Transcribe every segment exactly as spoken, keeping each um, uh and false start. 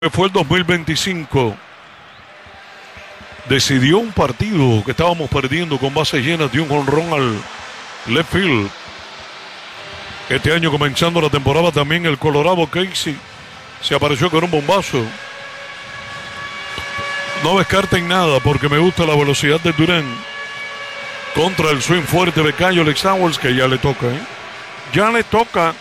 Fue el dos mil veinticinco. Decidió un partido que estábamos perdiendo con bases llenas de un jonrón al left field. Este año, comenzando la temporada, también el Colorado Casey se apareció con un bombazo. No descarten nada porque me gusta la velocidad de Durán contra el swing fuerte de Cayo Alex Howells, que ya le toca, ¿eh? Ya le toca.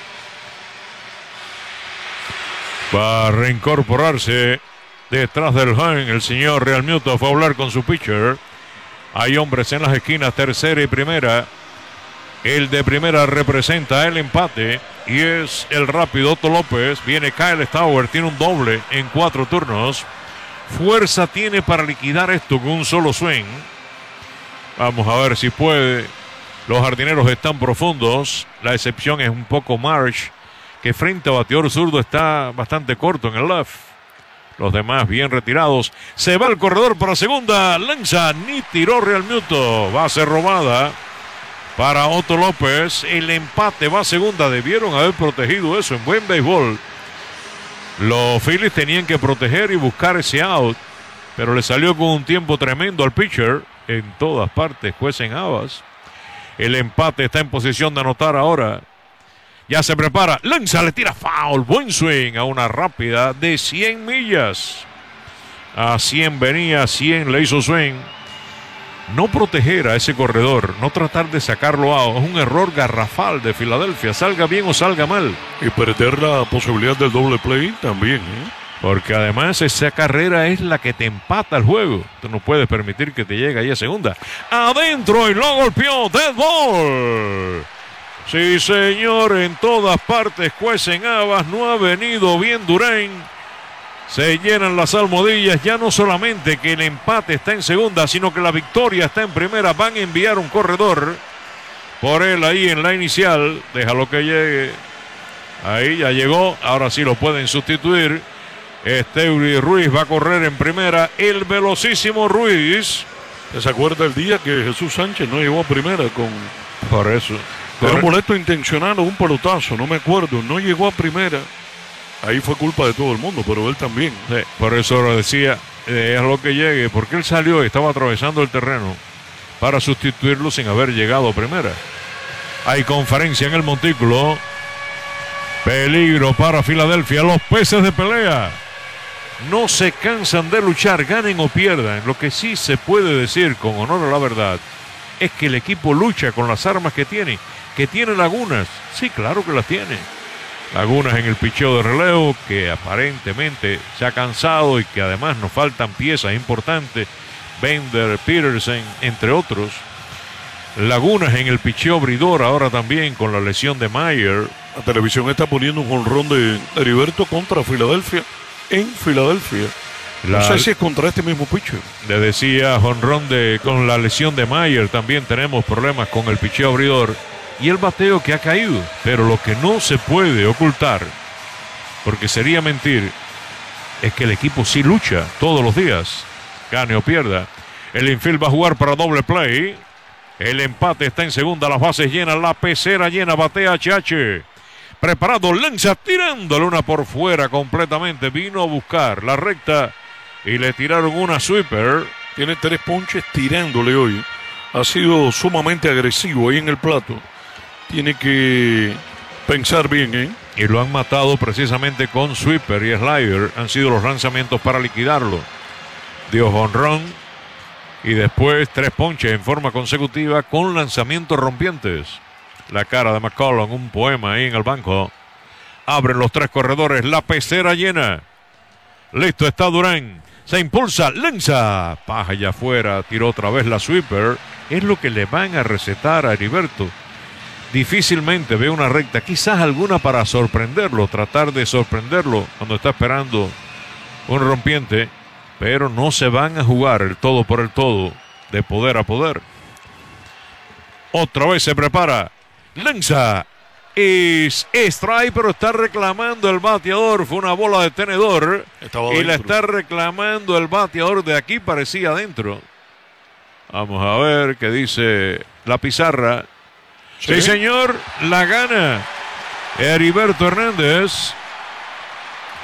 Va a reincorporarse detrás del home el señor Realmuto. Fue a hablar con su pitcher. Hay hombres en las esquinas, tercera y primera. El de primera representa el empate y es el rápido Otto López. Viene Kyle Stauber, tiene un doble en cuatro turnos. Fuerza tiene para liquidar esto con un solo swing. Vamos a ver si puede. Los jardineros están profundos. La excepción es un poco Marsh, que frente a bateador zurdo está bastante corto en el left. Los demás bien retirados. Se va el corredor para segunda. Lanza, ni tiró Realmuto. Base robada para Otto López. El empate va a segunda. Debieron haber protegido eso en buen béisbol. Los Phillies tenían que proteger y buscar ese out, pero le salió con un tiempo tremendo al pitcher. En todas partes cuecen habas. El empate está en posición de anotar ahora. Ya se prepara. Lanza, le tira foul. Buen swing a una rápida de cien millas. A cien venía, cien le hizo swing. No proteger a ese corredor, no tratar de sacarlo out, es un error garrafal de Filadelfia, salga bien o salga mal. Y perder la posibilidad del doble play también, ¿eh? Porque además esa carrera es la que te empata el juego. Tú no puedes permitir que te llegue ahí a segunda. Adentro y lo golpeó. Dead ball. Sí, señor, en todas partes cuecen habas. No ha venido bien Durán. Se llenan las almohadillas. Ya no solamente que el empate está en segunda, sino que la victoria está en primera. Van a enviar un corredor por él ahí en la inicial. Déjalo que llegue. Ahí ya llegó. Ahora sí lo pueden sustituir. Esteury Ruiz va a correr en primera. El velocísimo Ruiz. ¿Se acuerda el día que Jesús Sánchez no llegó a primera con... Por eso. Era un boleto intencional o un pelotazo, no me acuerdo. No llegó a primera. Ahí fue culpa de todo el mundo, pero él también. Sí, por eso lo decía, eh, es lo que llegue, porque él salió y estaba atravesando el terreno para sustituirlo sin haber llegado a primera. Hay conferencia en el montículo. Peligro para Filadelfia. Los peces de pelea no se cansan de luchar, ganen o pierdan. Lo que sí se puede decir con honor a la verdad es que el equipo lucha con las armas que tiene. Que tiene lagunas, sí, claro que las tiene. Lagunas en el picheo de relevo, que aparentemente se ha cansado y que además nos faltan piezas importantes. Bender, Peterson, entre otros. Lagunas en el picheo abridor ahora también con la lesión de Mayer. La televisión está poniendo un jonrón de Heriberto contra Filadelfia en Filadelfia. La, no sé si es contra este mismo pitcher. Le decía jonrón de con la lesión de Mayer. También tenemos problemas con el picheo abridor y el bateo que ha caído. Pero lo que no se puede ocultar, porque sería mentir, es que el equipo sí lucha todos los días, gane o pierda. El infield va a jugar para doble play. El empate está en segunda, las bases llenas, la pecera llena, batea H H. Preparado, lanza, tirándole una por fuera completamente. Vino a buscar la recta y le tiraron una sweeper. Tiene tres ponches tirándole hoy. Ha sido sumamente agresivo ahí en el plato. Tiene que pensar bien, ¿eh? Y lo han matado precisamente con sweeper y slider. Han sido los lanzamientos para liquidarlo. Dio jonrón y después tres ponches en forma consecutiva con lanzamientos rompientes. La cara de McCollum, un poema ahí en el banco. Abren los tres corredores, la pecera llena. Listo está Durán. Se impulsa, lanza. Paja allá afuera, tiró otra vez la sweeper. Es lo que le van a recetar a Heriberto. Difícilmente ve una recta, quizás alguna para sorprenderlo, tratar de sorprenderlo cuando está esperando un rompiente. Pero no se van a jugar el todo por el todo, de poder a poder. Otra vez se prepara. Lanza. Es strike, pero está reclamando el bateador. Fue una bola de tenedor. Estaba y la está reclamando el bateador de aquí, parecía adentro. Vamos a ver qué dice la pizarra. Sí, sí señor, la gana Heriberto Hernández.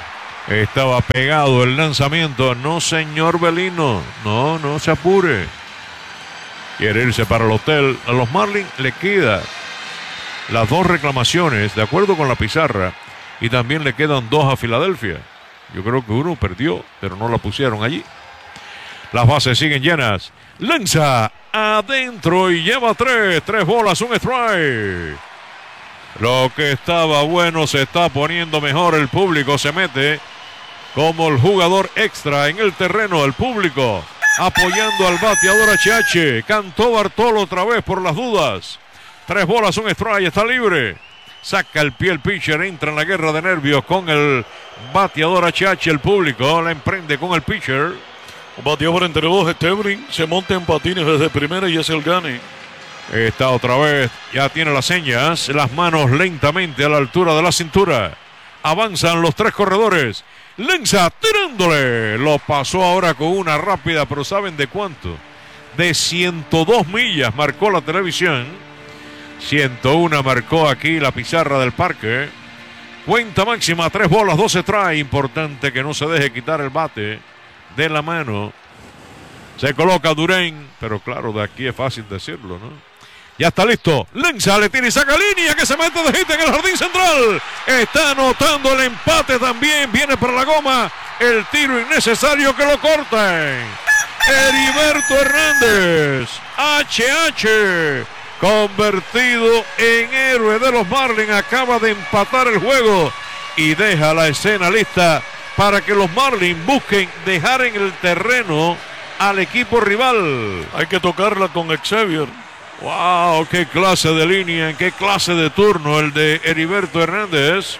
Estaba pegado el lanzamiento. No, señor Belino. No, no se apure. Quiere irse para el hotel. A los Marlins le queda las dos reclamaciones, de acuerdo con la pizarra. Y también le quedan dos a Filadelfia. Yo creo que uno perdió, pero no la pusieron allí. Las bases siguen llenas. Lanza adentro y lleva tres. Tres bolas, un strike. Lo que estaba bueno se está poniendo mejor. El público se mete como el jugador extra en el terreno. El público apoyando al bateador H H. Cantó Bartolo otra vez por las dudas. Tres bolas, un strike, está libre. Saca el pie el pitcher, entra en la guerra de nervios con el bateador H H. El público la emprende con el pitcher. Un bateador entre dos, Stebring se monta en patines desde primera y es el gane. Está otra vez, ya tiene las señas, las manos lentamente a la altura de la cintura. Avanzan los tres corredores. Lanza tirándole. Lo pasó ahora con una rápida, pero ¿saben de cuánto? De ciento dos millas marcó la televisión. ciento uno marcó aquí la pizarra del parque. Cuenta máxima, tres bolas, dos strikes. Importante que no se deje quitar el bate de la mano. Se coloca Durén, pero claro, de aquí es fácil decirlo, ¿no? Ya está listo. Lanza, le tira y saca línea que se mete de hit en el jardín central. Está anotando el empate también. Viene para la goma. El tiro innecesario que lo corten. Heriberto Hernández. H H. Convertido en héroe de los Marlins. Acaba de empatar el juego. Y deja la escena lista para que los Marlins busquen dejar en el terreno al equipo rival. Hay que tocarla con Xavier. Wow, qué clase de línea, en qué clase de turno el de Heriberto Hernández.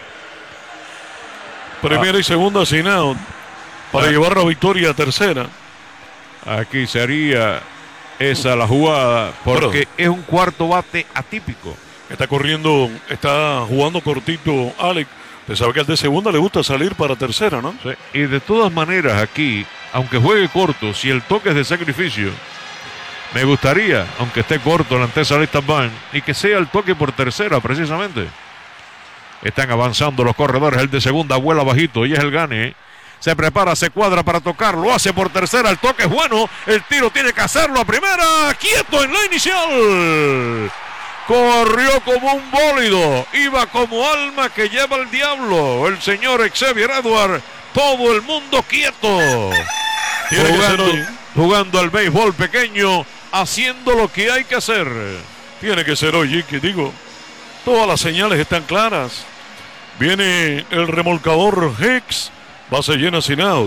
Primera ah. y segunda sin out para ah. llevar la victoria a tercera. Aquí sería esa la jugada, porque Pero, es un cuarto bate atípico. Está corriendo, está jugando cortito Alex. Pensaba que al de segunda le gusta salir para tercera, ¿no? Sí. Y de todas maneras aquí, aunque juegue corto, si el toque es de sacrificio, me gustaría, aunque esté corto la antesa lista van, y que sea el toque por tercera precisamente. Están avanzando los corredores, el de segunda vuela bajito y es el gane. Se prepara, se cuadra para tocar, lo hace por tercera, el toque es bueno, el tiro tiene que hacerlo a primera, quieto en la inicial. Corrió como un bólido, iba como alma que lleva el diablo, el señor Xavier Edward, todo el mundo quieto. Tiene jugando, que ser hoy. jugando al béisbol pequeño, haciendo lo que hay que hacer. Tiene que ser hoy, Jiki, digo. Todas las señales están claras. Viene el remolcador Hicks, base llena sin out.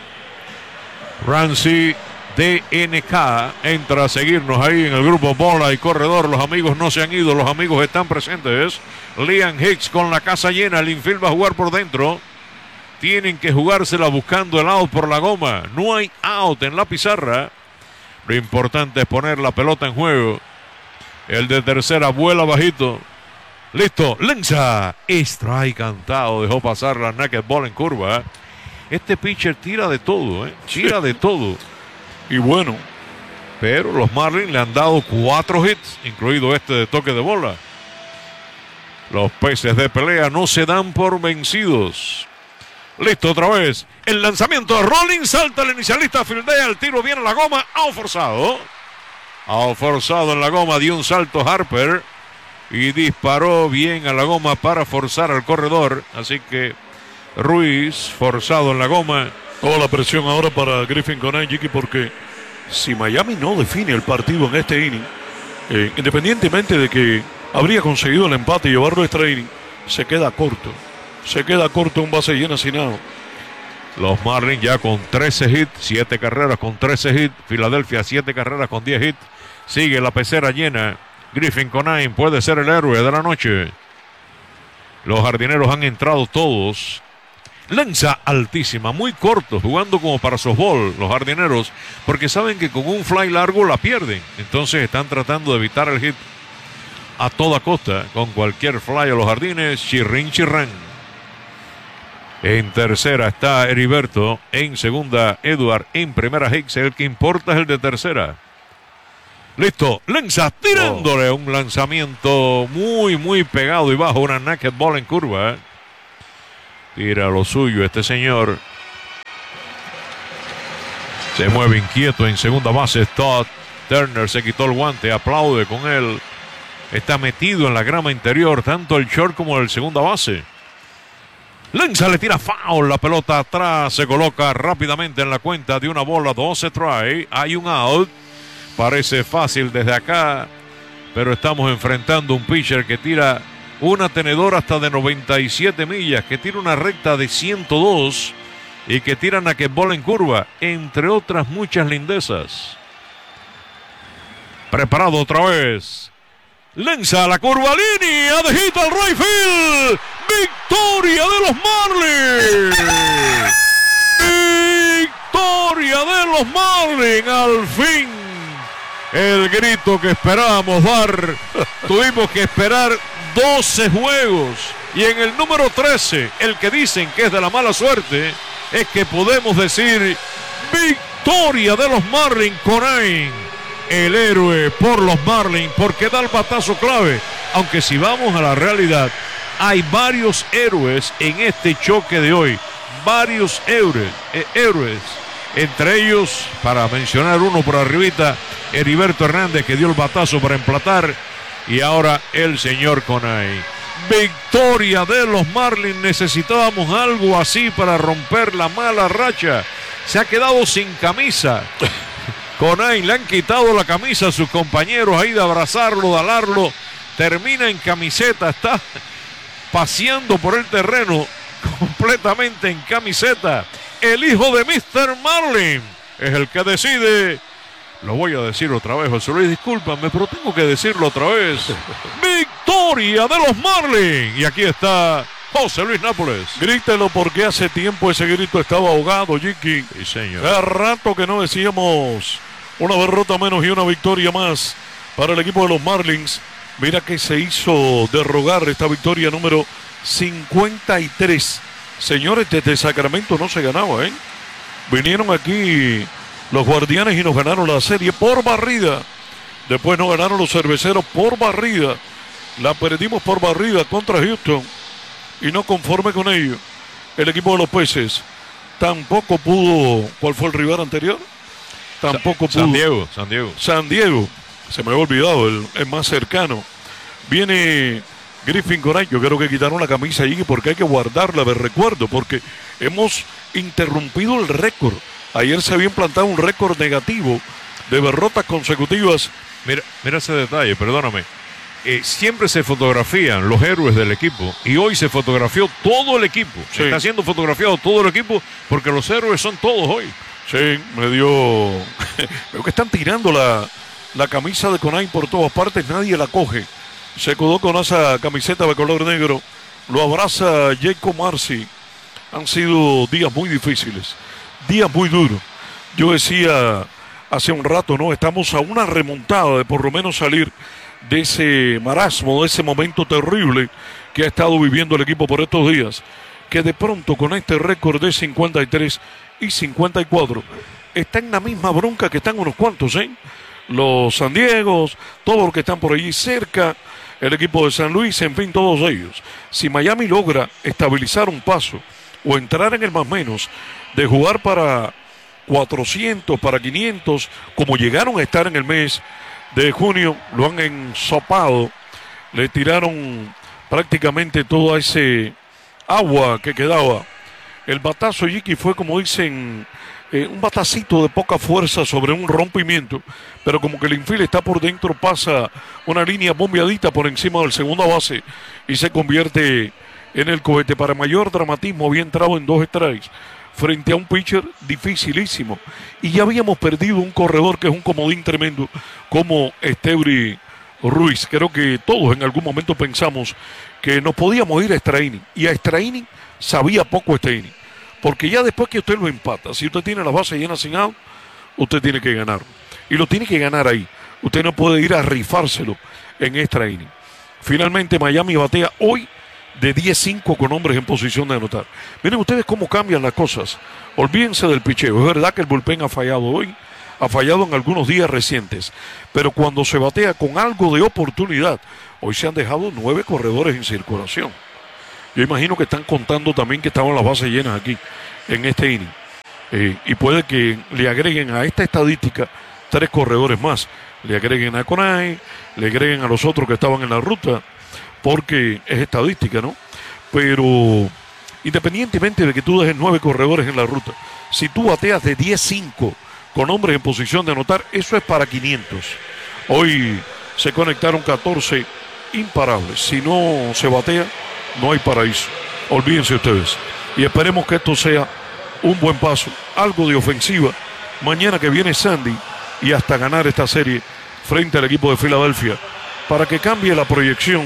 Ramsey D N K entra a seguirnos ahí en el grupo Bola y Corredor. Los amigos no se han ido, los amigos están presentes. Liam Hicks con la casa llena, el infield va a jugar por dentro. Tienen que jugársela buscando el out por la goma. No hay out en la pizarra. Lo importante es poner la pelota en juego. El de tercera vuela bajito. Listo, lanza. Strike cantado. Dejó pasar la naked ball en curva. Este pitcher tira de todo, ¿eh? Tira de todo. Y bueno. Pero los Marlins le han dado cuatro hits, incluido este de toque de bola. Los peces de pelea no se dan por vencidos. Listo otra vez. El lanzamiento. Rollins salta el inicialista. Fildea. El tiro viene a la goma. Out forzado. Out forzado en la goma. Dio un salto Harper. Y disparó bien a la goma para forzar al corredor. Así que Ruiz forzado en la goma. Toda la presión ahora para Griffin Conine, Jiki, porque si Miami no define el partido en este inning, eh, independientemente de que habría conseguido el empate y llevarlo a extra inning, se queda corto. Se queda corto un base llena sin out. Los Marlins ya con trece hits, siete carreras con trece hits. Filadelfia siete carreras con diez hits. Sigue la pecera llena. Griffin Conine puede ser el héroe de la noche. Los jardineros han entrado todos. Lanza altísima, muy corto, jugando como para softball los jardineros, porque saben que con un fly largo la pierden. Entonces están tratando de evitar el hit a toda costa, con cualquier fly a los jardines. Chirrin, chirrán. En tercera está Heriberto, en segunda Edward, en primera Hicks. El que importa es el de tercera. Listo, lanza tirándole. Oh. Un lanzamiento muy, muy pegado y bajo, una naked ball en curva. Tira lo suyo este señor. Se mueve inquieto en segunda base. Todd Turner se quitó el guante, aplaude con él. Está metido en la grama interior, tanto el short como el segunda base. Lanza, le tira foul, la pelota atrás, se coloca rápidamente en la cuenta de una bola, doce try, hay un out. Parece fácil desde acá, pero estamos enfrentando un pitcher que tira una tenedora hasta de noventa y siete millas, que tira una recta de ciento dos y que tira knuckleball en curva, entre otras muchas lindezas. Preparado otra vez. Lanza la curva, línea de hit al right field. Victoria de los Marlins. Victoria de los Marlins. Al fin. El grito que esperábamos dar. Tuvimos que esperar doce juegos. Y en el número trece, el que dicen que es de la mala suerte, es que podemos decir victoria de los Marlins. Conine, el héroe por los Marlins, porque da el batazo clave. Aunque si vamos a la realidad, hay varios héroes en este choque de hoy. Varios héroes, eh, héroes. Entre ellos, para mencionar uno por arribita, Heriberto Hernández, que dio el batazo para emplatar. Y ahora el señor Conine. Victoria de los Marlins. Necesitábamos algo así para romper la mala racha. Se ha quedado sin camisa. Conine, le han quitado la camisa a sus compañeros ahí de abrazarlo, de alarlo. Termina en camiseta, está paseando por el terreno completamente en camiseta. El hijo de mister Marlin es el que decide. Lo voy a decir otra vez, José Luis, discúlpame, pero tengo que decirlo otra vez. Victoria de los Marlins. Y aquí está José Luis Nápoles. Grítelo porque hace tiempo ese grito estaba ahogado, Jiki. Sí, señor. Hace rato que no decíamos una derrota menos y una victoria más para el equipo de los Marlins. Mira que se hizo de rogar esta victoria número cincuenta y tres. Señores, desde Sacramento no se ganaba, ¿eh? Vinieron aquí los Guardianes y nos ganaron la serie por barrida. Después nos ganaron los Cerveceros por barrida. La perdimos por barrida contra Houston. Y no conforme con ello, el equipo de los Peces tampoco pudo. ¿Cuál fue el rival anterior? Tampoco Sa pudo. San Diego, San Diego. San Diego. Se me había olvidado, el, el más cercano. Viene Griffin Conine. Yo creo que quitaron la camisa allí porque hay que guardarla de recuerdo, porque hemos interrumpido el récord. Ayer se había implantado un récord negativo de derrotas consecutivas. Mira, mira ese detalle, perdóname. Eh, siempre se fotografían los héroes del equipo y hoy se fotografió todo el equipo. Sí. Está siendo fotografiado todo el equipo porque los héroes son todos hoy. Sí, me dio. Veo que están tirando la, la camisa de Conine por todas partes, nadie la coge. Se quedó con esa camiseta de color negro. Lo abraza Jacob Marcy. Han sido días muy difíciles, días muy duros. Yo decía hace un rato, ¿no? Estamos a una remontada de por lo menos salir de ese marasmo, de ese momento terrible que ha estado viviendo el equipo por estos días, que de pronto con este récord de cincuenta y tres y cincuenta y cuatro está en la misma bronca que están unos cuantos, ¿eh? Los San Diegos, todos los que están por allí cerca, el equipo de San Luis, en fin, todos ellos. Si Miami logra estabilizar un paso o entrar en el más menos de jugar para cuatrocientos, para quinientos, como llegaron a estar en el mes de junio, lo han ensopado, le tiraron prácticamente toda ese agua que quedaba. El batazo, Jiki, fue, como dicen, eh, un batacito de poca fuerza sobre un rompimiento, pero como que el infield está por dentro, pasa una línea bombeadita por encima del segunda base y se convierte en el cohete. Para mayor dramatismo, había entrado en dos strikes frente a un pitcher dificilísimo. Y ya habíamos perdido un corredor que es un comodín tremendo como Esteury Ruiz. Creo que todos en algún momento pensamos que nos podíamos ir a extra inning. Y a extra inning sabía poco este inning. Porque ya después que usted lo empata, si usted tiene la base llena sin out, usted tiene que ganar. Y lo tiene que ganar ahí. Usted no puede ir a rifárselo en extra inning. Finalmente Miami batea hoy de diez cinco con hombres en posición de anotar. Miren ustedes cómo cambian las cosas. Olvídense del picheo. Es verdad que el bullpen ha fallado hoy, ha fallado en algunos días recientes, pero cuando se batea con algo de oportunidad, hoy se han dejado nueve corredores en circulación. Yo imagino que están contando también que estaban las bases llenas aquí en este inning. Eh, y puede que le agreguen a esta estadística tres corredores más. Le agreguen a Conay, le agreguen a los otros que estaban en la ruta, porque es estadística, ¿no? Pero independientemente de que tú dejes nueve corredores en la ruta, si tú bateas de diez cinco con hombres en posición de anotar, eso es para quinientos. Hoy se conectaron catorce imparables. Si no se batea, no hay paraíso. Olvídense ustedes. Y esperemos que esto sea un buen paso, algo de ofensiva. Mañana que viene Sandy y hasta ganar esta serie frente al equipo de Filadelfia, para que cambie la proyección,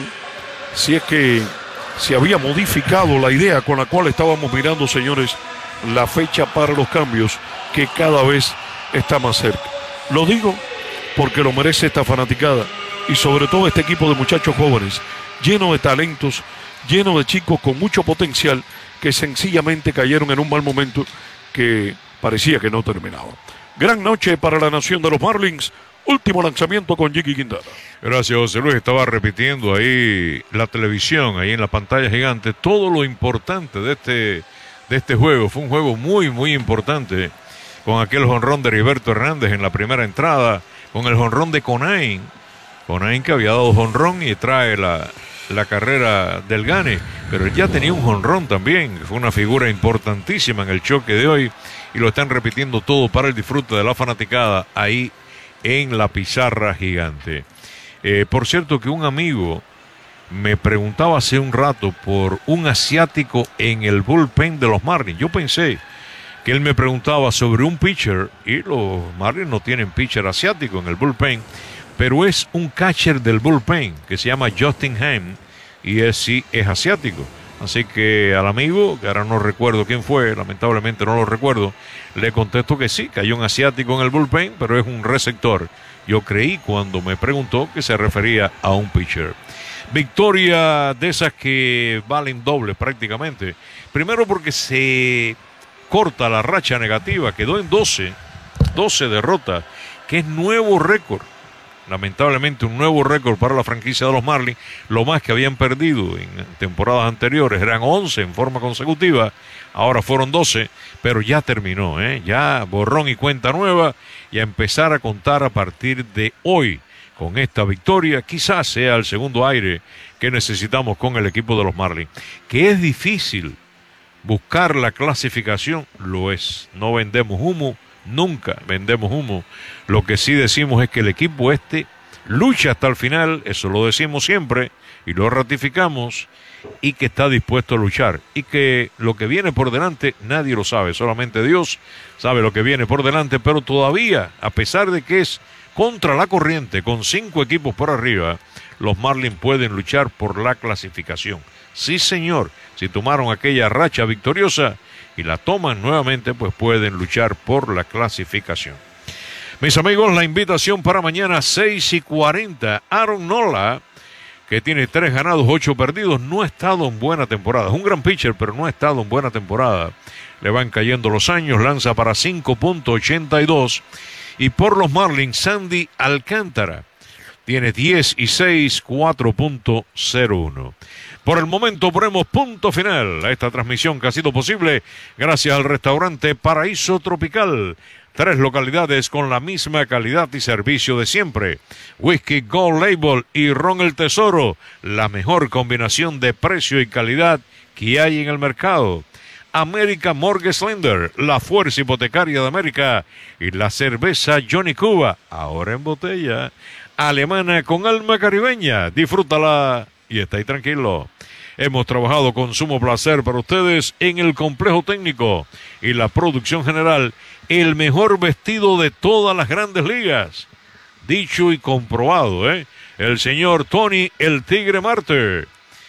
si es que se había modificado la idea con la cual estábamos mirando, señores, la fecha para los cambios, que cada vez está más cerca. Lo digo porque lo merece esta fanaticada y sobre todo este equipo de muchachos jóvenes, lleno de talentos, lleno de chicos con mucho potencial, que sencillamente cayeron en un mal momento que parecía que no terminaba. Gran noche para la nación de los Marlins. Último lanzamiento con Jiki Quintana. Gracias, José Luis. Estaba repitiendo ahí la televisión, ahí en la pantalla gigante, todo lo importante de este, de este juego. Fue un juego muy, muy importante, con aquel jonrón de Heriberto Hernández en la primera entrada, con el jonrón de Conain. Conain que había dado jonrón y trae la, la carrera del gane, pero él ya tenía un jonrón también. Fue una figura importantísima en el choque de hoy y lo están repitiendo todo para el disfrute de la fanaticada ahí en la pizarra gigante. Eh, por cierto que un amigo me preguntaba hace un rato por un asiático en el bullpen de los Marlins. Yo pensé que él me preguntaba sobre un pitcher, y los Marlins no tienen pitcher asiático en el bullpen, pero es un catcher del bullpen que se llama Justin Ham, y es, sí es asiático. Así que al amigo, que ahora no recuerdo quién fue, lamentablemente no lo recuerdo, le contesto que sí, que hay un asiático en el bullpen, pero es un receptor. Yo creí cuando me preguntó que se refería a un pitcher. Victoria de esas que valen doble prácticamente. Primero porque se corta la racha negativa, quedó en doce, doce derrotas, que es nuevo récord. Lamentablemente un nuevo récord para la franquicia de los Marlins. Lo más que habían perdido en temporadas anteriores eran once en forma consecutiva, ahora fueron doce, pero ya terminó, ¿eh? Ya borrón y cuenta nueva, y a empezar a contar a partir de hoy. Con esta victoria quizás sea el segundo aire que necesitamos con el equipo de los Marlins. Que es difícil buscar la clasificación, lo es. No vendemos humo, nunca vendemos humo. Lo que sí decimos es que el equipo este lucha hasta el final, eso lo decimos siempre y lo ratificamos, y que está dispuesto a luchar, y que lo que viene por delante nadie lo sabe, solamente Dios sabe lo que viene por delante. Pero todavía, a pesar de que es contra la corriente, con cinco equipos por arriba, los Marlins pueden luchar por la clasificación. Sí, señor, si tomaron aquella racha victoriosa y la toman nuevamente, pues pueden luchar por la clasificación. Mis amigos, la invitación para mañana seis y cuarenta. Aaron Nola, que tiene tres ganados, ocho perdidos, no ha estado en buena temporada. Es un gran pitcher, pero no ha estado en buena temporada. Le van cayendo los años, lanza para cinco punto ochenta y dos. Y por los Marlins, Sandy Alcántara tiene diez y seis, cuatro punto cero uno. Por el momento ponemos punto final a esta transmisión que ha sido posible gracias al restaurante Paraíso Tropical. Tres localidades con la misma calidad y servicio de siempre. Whisky Gold Label y Ron el Tesoro, la mejor combinación de precio y calidad que hay en el mercado. América Mortgage Lender, la fuerza hipotecaria de América, y la cerveza Johnny Cuba, ahora en botella, alemana con alma caribeña. Disfrútala y está ahí tranquilo. Hemos trabajado con sumo placer para ustedes en el complejo técnico y la producción general, el mejor vestido de todas las grandes ligas. Dicho y comprobado, ¿eh? El señor Tony el Tigre Marte.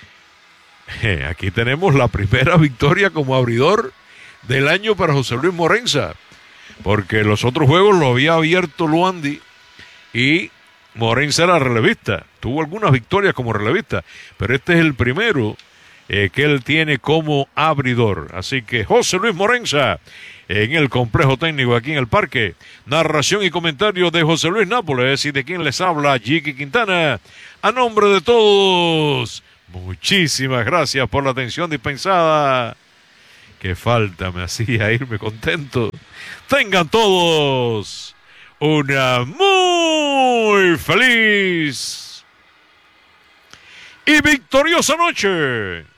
Aquí tenemos la primera victoria como abridor del año para José Luis Morenza, porque los otros juegos lo había abierto Luandi y Morenza era relevista. Tuvo algunas victorias como relevista, pero este es el primero eh, que él tiene como abridor. Así que José Luis Morenza en el complejo técnico aquí en el parque. Narración y comentario de José Luis Nápoles y de quien les habla Jiki Quintana. A nombre de todos, Muchísimas gracias por la atención dispensada. Qué falta me hacía irme contento. Tengan todos una muy feliz y victoriosa noche.